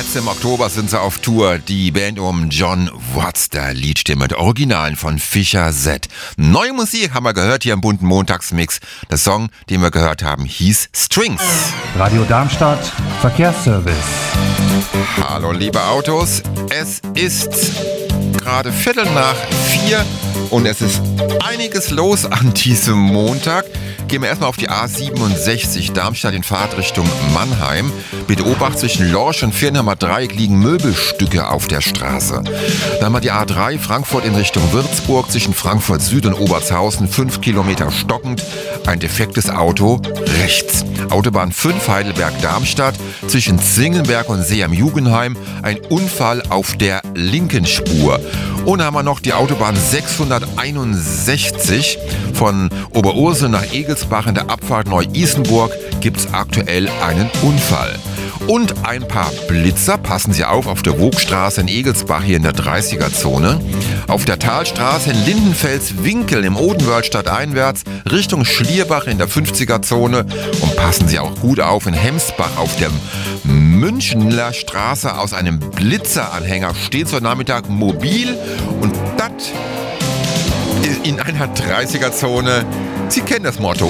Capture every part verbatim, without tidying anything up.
Jetzt im Oktober sind sie auf Tour. Die Band um John Watts, der Liedstimme der Originalen von Fischer Z. Neue Musik haben wir gehört hier im bunten Montagsmix. Der Song, den wir gehört haben, hieß Strings. Radio Darmstadt, Verkehrsservice. Hallo liebe Autos, es ist gerade Viertel nach vier und es ist einiges los an diesem Montag. Gehen wir erstmal auf die A siebenundsechzig, Darmstadt in Fahrtrichtung Mannheim. Bitte Obacht, zwischen Lorsch und Viernheimer Dreieck liegen Möbelstücke auf der Straße. Dann haben wir die A drei, Frankfurt in Richtung Würzburg, zwischen Frankfurt Süd und Obertshausen, fünf Kilometer stockend. Ein defektes Auto rechts. Autobahn fünf, Heidelberg-Darmstadt, zwischen Zingenberg und See am Jugendheim, ein Unfall auf der linken Spur. Und dann haben wir noch die Autobahn sechshunderteinundsechzig von Oberursel nach Egelsbach in der Abfahrt Neu-Isenburg gibt es aktuell einen Unfall. Und ein paar Blitzer, passen Sie auf, auf der Wogstraße in Egelsbach hier in der dreißiger-Zone. Auf der Talstraße in Lindenfels-Winkel im Odenwörth stadteinwärts Richtung Schlierbach in der fünfziger-Zone. Und passen Sie auch gut auf in Hemsbach auf der Münchener Straße. Aus einem Blitzeranhänger steht so Nachmittag mobil und das in einer dreißiger-Zone. Sie kennen das Motto,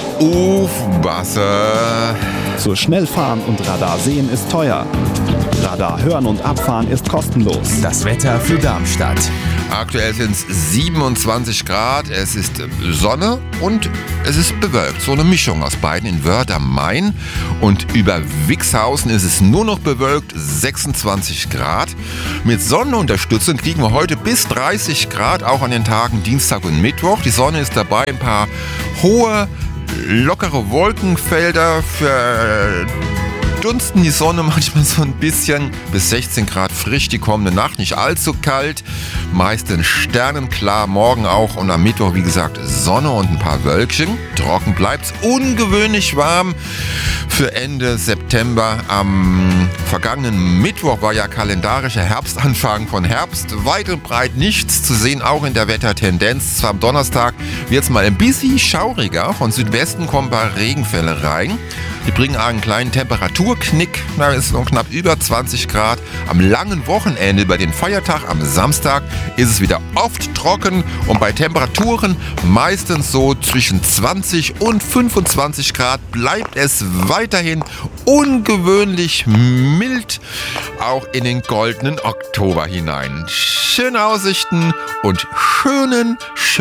Aufpasse. Zu schnell fahren und Radar sehen ist teuer. Radar hören und abfahren ist kostenlos. Das Wetter für Darmstadt. Aktuell sind es siebenundzwanzig Grad, es ist Sonne und es ist bewölkt. So eine Mischung aus beiden in Wörth am Main. Und über Wixhausen ist es nur noch bewölkt, sechsundzwanzig Grad. Mit Sonnenunterstützung kriegen wir heute bis dreißig Grad, auch an den Tagen Dienstag und Mittwoch. Die Sonne ist dabei, ein paar hohe, lockere Wolkenfelder für Dunsten die Sonne manchmal so ein bisschen, bis sechzehn Grad frisch die kommende Nacht, nicht allzu kalt, meistens sternenklar, morgen auch und am Mittwoch wie gesagt Sonne und ein paar Wölkchen, trocken bleibt's, ungewöhnlich warm für Ende September. Am vergangenen Mittwoch war ja kalendarischer Herbstanfang von Herbst, weit und breit nichts zu sehen, auch in der Wettertendenz. Zwar am Donnerstag wird's mal ein bisschen schauriger, von Südwesten kommen ein paar Regenfälle rein. Die bringen einen kleinen Temperaturknick, da ist es noch knapp über zwanzig Grad. Am langen Wochenende über den Feiertag am Samstag ist es wieder oft trocken und bei Temperaturen meistens so zwischen zwanzig und fünfundzwanzig Grad bleibt es weiterhin ungewöhnlich mild, auch in den goldenen Oktober hinein. Schöne Aussichten und schönen, schönen